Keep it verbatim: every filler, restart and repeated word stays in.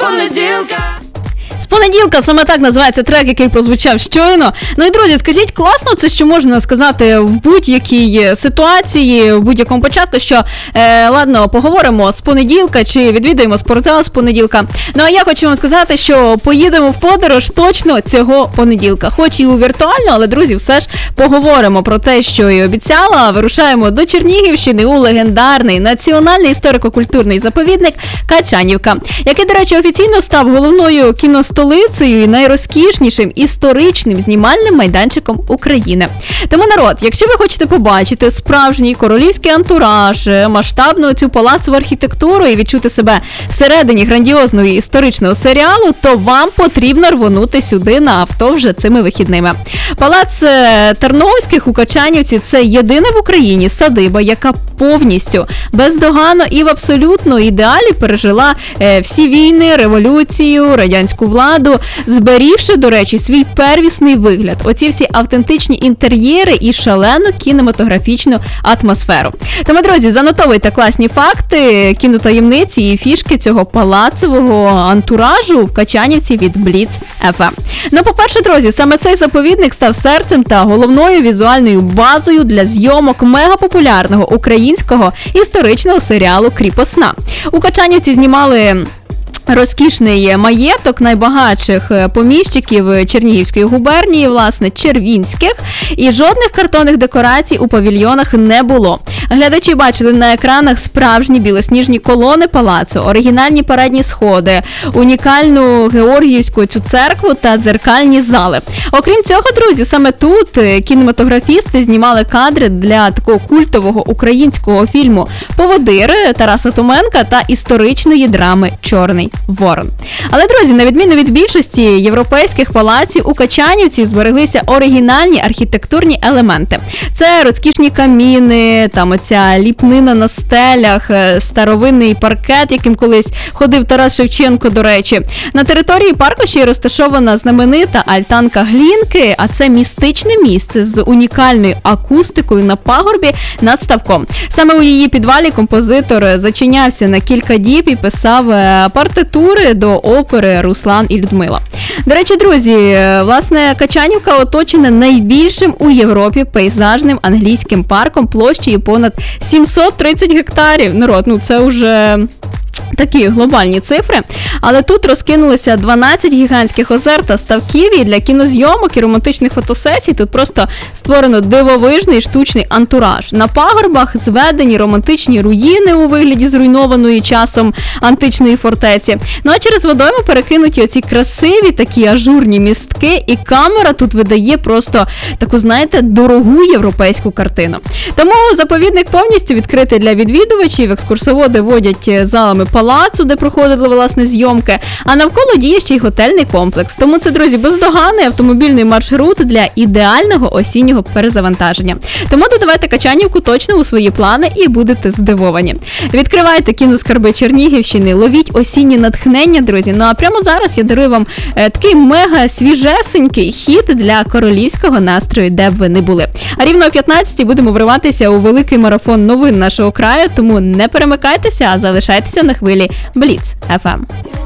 понеділка. З понеділка, саме так називається трек, який прозвучав щойно. Ну і, друзі, скажіть, класно це, що можна сказати в будь-якій ситуації, в будь-якому початку, що, е, ладно, поговоримо з понеділка, чи відвідуємо спортзал з понеділка. Ну а я хочу вам сказати, що поїдемо в подорож точно цього понеділка. Хоч і у віртуально, але, друзі, все ж поговоримо про те, що і обіцяла. Вирушаємо до Чернігівщини у легендарний національний історико-культурний заповідник Качанівка, який, до речі, офіційно став головною кіностолицею і найрозкішнішим історичним знімальним майданчиком України. Тому, народ, якщо ви хочете побачити справжній королівський антураж, масштабну цю палацову архітектуру і відчути себе всередині грандіозного історичного серіалу, то вам потрібно рвонути сюди на авто вже цими вихідними. Палац Тарновських у Качанівці – це єдина в Україні садиба, яка повністю, бездоганно і в абсолютно ідеалі пережила е, всі війни, революцію, радянську владу, зберігши, до речі, свій первісний вигляд. Оці всі автентичні інтер'єри і шалену кінематографічну атмосферу. Тому, друзі, занотовуйте класні факти, кінотаємниці і фішки цього палацового антуражу в Качанівці від Бліц еф ем. Ну, по-перше, друзі, саме цей заповідник став серцем та головною візуальною базою для зйомок мегапопулярного українського історичного серіалу «Кріпосна». У Качанівці знімали розкішний маєток найбагатших поміщиків Чернігівської губернії, власне, червінських, і жодних картонних декорацій у павільйонах не було. Глядачі бачили на екранах справжні білосніжні колони палацу, оригінальні парадні сходи, унікальну георгіївську цю церкву та дзеркальні зали. Окрім цього, друзі, саме тут кінематографісти знімали кадри для такого культового українського фільму «Поводир» Тараса Томенка та історичної драми «Чорний ворон». Але, друзі, на відміну від більшості європейських палаців, у Качанівці збереглися оригінальні архітектурні елементи. Це розкішні каміни, там оця ліпнина на стелях, старовинний паркет, яким колись ходив Тарас Шевченко, до речі. На території парку ще й розташована знаменита альтанка Глінки, а це містичне місце з унікальною акустикою на пагорбі над ставком. Саме у її підвалі композитор зачинявся на кілька діб і писав партитури до опери «Руслан і Людмила». До речі, друзі, власне, Качанівка оточена найбільшим у Європі пейзажним англійським парком площею понад сімсот тридцять гектарів. Народ, ну це вже такі глобальні цифри, але тут розкинулися дванадцять гігантських озер та ставків, і для кінозйомок і романтичних фотосесій тут просто створено дивовижний штучний антураж. На пагорбах зведені романтичні руїни у вигляді зруйнованої часом античної фортеці. Ну а через водойму перекинуті оці красиві такі ажурні містки, і камера тут видає просто таку, знаєте, дорогу європейську картину. Тому заповідник повністю відкритий для відвідувачів, екскурсоводи водять залами палацу, де проходили, власне, зйомки, а навколо діє ще й готельний комплекс. Тому це, друзі, бездоганний автомобільний маршрут для ідеального осіннього перезавантаження. Тому додавайте Качанівку точно у свої плани і будете здивовані. Відкривайте кіноскарби Чернігівщини, ловіть осіннє натхнення, друзі. Ну а прямо зараз я дарую вам е, такий мега свіжесенький хіт для королівського настрою, де б ви не були. А рівно о п'ятнадцятій будемо вриватися у великий марафон новин нашого краю, тому не перемикайтеся, а залишайтеся на хвилі Бліц еф ем.